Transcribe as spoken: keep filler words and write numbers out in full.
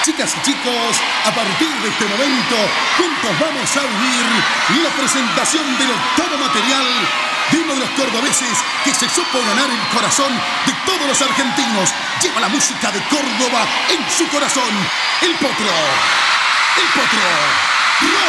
Chicas y chicos, a partir de este momento, juntos vamos a vivir la presentación del octavo material de uno de los cordobeses que se supo ganar el corazón de todos los argentinos. Lleva la música de Córdoba en su corazón. El Potro. El Potro.